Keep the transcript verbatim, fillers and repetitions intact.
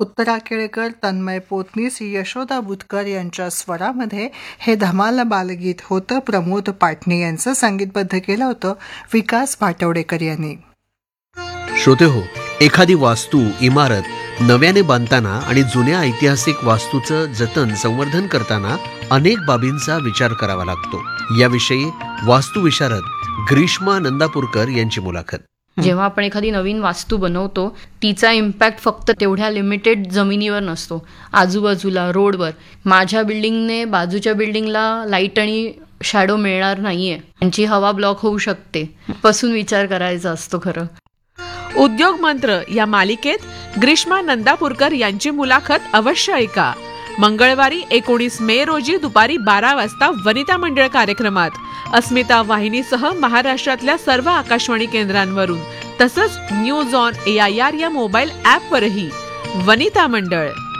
उत्तरा केळकर, तन्मय पोतनीस, यशोदा बुतकर यांच्या स्वरामध्ये हे धमाल बालगीत होतं. प्रमोद पाटणे यांचं संगीतबद्ध केलं होतं विकास भाटवडेकर यांनी. श्रोते हो, एखादी वास्तू इमारत नव्याने बांधताना आणि जुन्या ऐतिहासिक वास्तूचं जतन संवर्धन करताना अनेक बाबींचा विचार करावा लागतो. याविषयी वास्तुविशारद ग्रीष्मा नंदापूरकर यांची मुलाखत. जेव्हा आपण एखादी नवीन वास्तू बनवतो तिचा इम्पॅक्ट फक्त तेवढ्या लिमिटेड जमिनीवर नसतो, आजूबाजूला रोडवर. माझ्या बिल्डिंगने बाजूच्या बिल्डिंगला लाईट आणि शॅडो मिळणार नाहीये, त्यांची हवा ब्लॉक होऊ शकते, पासून विचार करायचा असतो. खरं उद्योग मंत्र या मालिकेत ग्रीष्मा नंदापूरकर यांची मुलाखत अवश्य ऐका. मंगळवारी एकोणीस मे रोजी दुपारी बारा वाजता वनिता मंडळ कार्यक्रमात अस्मिता वाहिनीसह महाराष्ट्रातल्या सर्व आकाशवाणी केंद्रांवरून, तसंच news on A I R या मोबाईल ॲपवरही. वनिता मंडळ.